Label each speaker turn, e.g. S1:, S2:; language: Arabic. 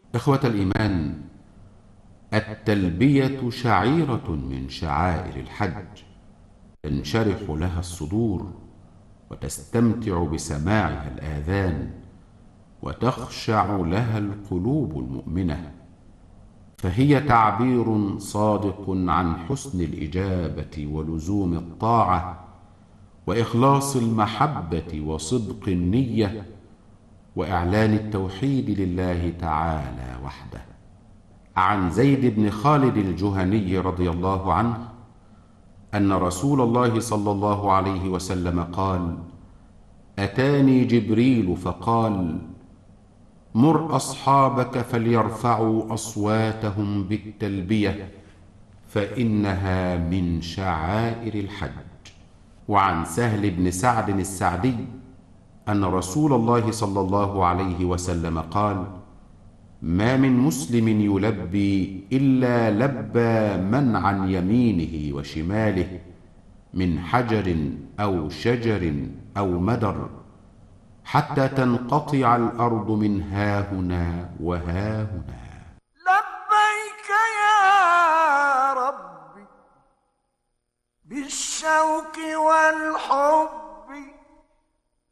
S1: إخوة الإيمان، التلبية شعيرة من شعائر الحج، تنشرح لها الصدور وتستمتع بسماعها الآذان وتخشع لها القلوب المؤمنة، فهي تعبير صادق عن حسن الإجابة ولزوم الطاعة وإخلاص المحبة وصدق النية وإعلان التوحيد لله تعالى وحده. عن زيد بن خالد الجهني رضي الله عنه أن رسول الله صلى الله عليه وسلم قال: أتاني جبريل فقال: مر أصحابك فليرفعوا أصواتهم بالتلبية فإنها من شعائر الحج. وعن سهل بن سعد السعدي أن رسول الله صلى الله عليه وسلم قال: ما من مسلم يلبي إلا لبى من عن يمينه وشماله من حجر أو شجر أو مدر حتى تنقطع الأرض من هاهنا وهاهنا.
S2: لبيك يا ربي بالشوق والحب